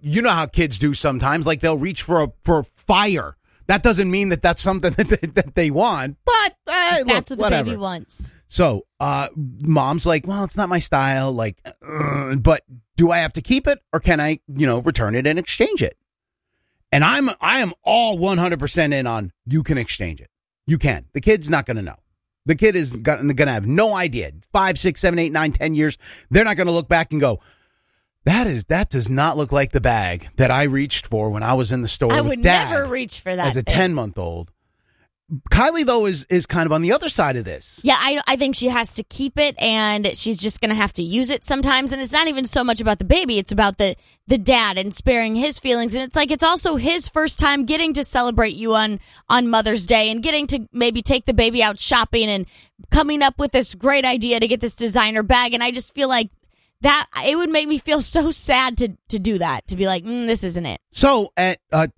you know how kids do sometimes. Like they'll reach for a fire. That doesn't mean that that's something that they want. But that's look, what the whatever. baby wants. So mom's like, well, it's not my style. Like, but do I have to keep it or can I, return it and exchange it? And I am all 100% in on you can exchange it. You can. The kid's not going to know. The kid is going to have no idea. 5, 6, 7, 8, 9, 10 years. They're not going to look back and go, that does not look like the bag that I reached for when I was in the store. I with would Dad never reach for that as a 10-month-old. Kylie, though, is kind of on the other side of this. Yeah, I think she has to keep it, and she's just going to have to use it sometimes. And it's not even so much about the baby. It's about the dad and sparing his feelings. And it's like it's also his first time getting to celebrate you on Mother's Day and getting to maybe take the baby out shopping and coming up with this great idea to get this designer bag. And I just feel like that it would make me feel so sad to do that, to be like, this isn't it. So at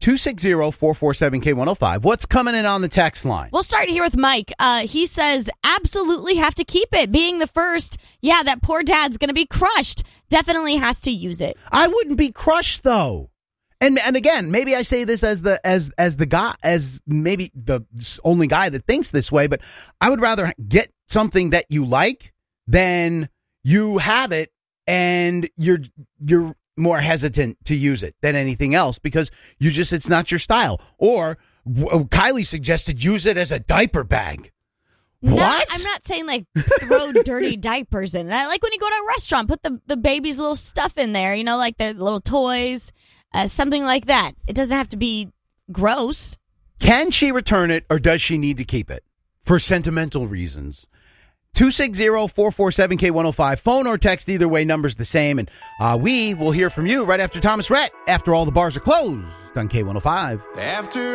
260-447-K105, what's coming in on the text line? We'll start here with Mike. He says, absolutely have to keep it. Being the first, that poor dad's going to be crushed. Definitely has to use it. I wouldn't be crushed, though. And again, maybe I say this as the guy, as maybe the only guy that thinks this way, but I would rather get something that you like than you have it and you're more hesitant to use it than anything else because it's not your style. Or Kylie suggested use it as a diaper bag. What? I'm not saying like throw dirty diapers in. I like when you go to a restaurant, put the baby's little stuff in there, like their little toys, something like that. It doesn't have to be gross. Can she return it or does she need to keep it for sentimental reasons? 260-447-K105. Phone or text, either way, number's the same. And we will hear from you right after Thomas Rhett, after all the bars are closed on K105. After